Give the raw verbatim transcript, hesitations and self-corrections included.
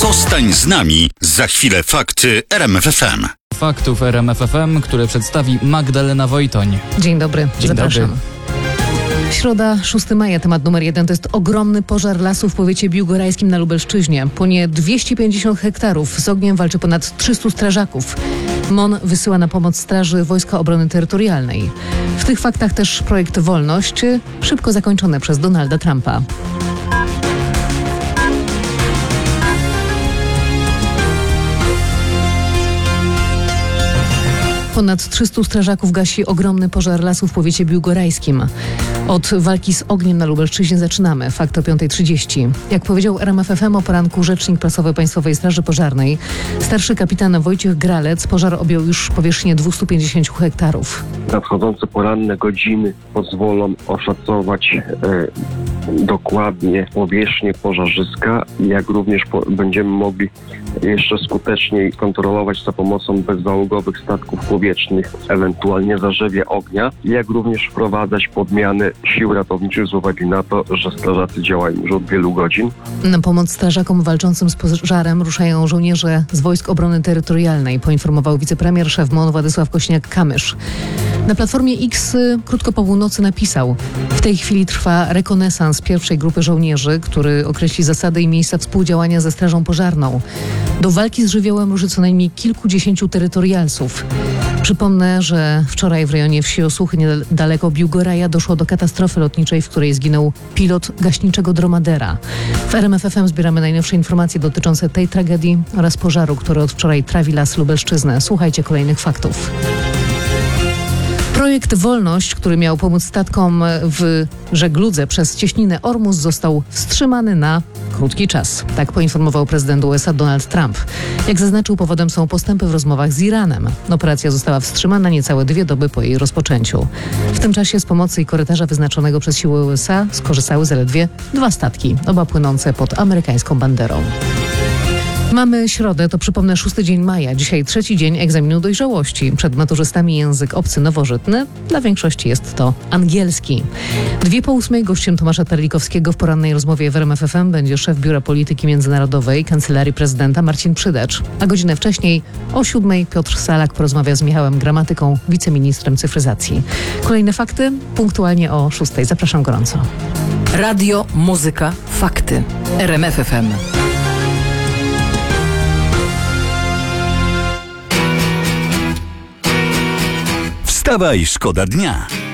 Zostań z nami. Za chwilę fakty R M F F M. Faktów R M F F M, które przedstawi Magdalena Wojtoń. Dzień dobry, Dzień zapraszam. dobry. Środa, szóstego maja, temat numer jeden to jest ogromny pożar lasu w powiecie biłgorajskim na Lubelszczyźnie. Płonie dwieście pięćdziesiąt hektarów, z ogniem walczy ponad trzystu strażaków. M O N wysyła na pomoc Straży Wojska Obrony Terytorialnej. W tych faktach też projekt Wolność, szybko zakończony przez Donalda Trumpa. Ponad trzystu strażaków gasi ogromny pożar lasu w powiecie biłgorajskim. Od walki z ogniem na Lubelszczyźnie zaczynamy. Fakt o piąta trzydzieści. Jak powiedział R M F F M o poranku rzecznik prasowy Państwowej Straży Pożarnej, starszy kapitan Wojciech Gralec, pożar objął już powierzchnię dwieście pięćdziesiąt hektarów. Nadchodzące poranne godziny pozwolą oszacować e, dokładnie powierzchnię pożarzyska, jak również po, będziemy mogli jeszcze skuteczniej kontrolować za pomocą bezzałogowych statków powietrznych ewentualnie zarzewie ognia, jak również wprowadzać podmiany sił ratowniczych z uwagi na to, że strażacy działają już od wielu godzin. Na pomoc strażakom walczącym z pożarem ruszają żołnierze z Wojsk Obrony Terytorialnej, poinformował wicepremier szef M O N Władysław Kosiniak-Kamysz. Na Platformie X krótko po północy napisał: w tej chwili trwa rekonesans pierwszej grupy żołnierzy, który określi zasady i miejsca współdziałania ze Strażą Pożarną. Do walki z żywiołem ruszy co najmniej kilkudziesięciu terytorialsów. Przypomnę, że wczoraj w rejonie wsi Osuchy, niedaleko Biłgoraja, doszło do katastrofy lotniczej, w której zginął pilot gaśniczego Dromadera. W R M F F M zbieramy najnowsze informacje dotyczące tej tragedii oraz pożaru, który od wczoraj trawi las Lubelszczyznę. Słuchajcie kolejnych faktów. Projekt Wolność, który miał pomóc statkom w żegludze przez cieśninę Ormus, został wstrzymany na krótki czas. Tak poinformował prezydent U S A Donald Trump. Jak zaznaczył, powodem są postępy w rozmowach z Iranem. Operacja została wstrzymana niecałe dwie doby po jej rozpoczęciu. W tym czasie z pomocy i korytarza wyznaczonego przez siły U S A skorzystały zaledwie dwa statki, oba płynące pod amerykańską banderą. Mamy środę, to przypomnę szósty dzień maja. Dzisiaj trzeci dzień egzaminu dojrzałości. Przed maturzystami język obcy nowożytny. Dla większości jest to angielski. Dwie po ósmej gościem Tomasza Terlikowskiego w porannej rozmowie w R M F F M będzie szef Biura Polityki Międzynarodowej Kancelarii Prezydenta Marcin Przydacz. A godzinę wcześniej o siódmej Piotr Salak porozmawia z Michałem Gramatyką, wiceministrem cyfryzacji. Kolejne fakty punktualnie o szóstej. Zapraszam gorąco. Radio, muzyka, fakty. R M F F M. Wstawaj, szkoda dnia.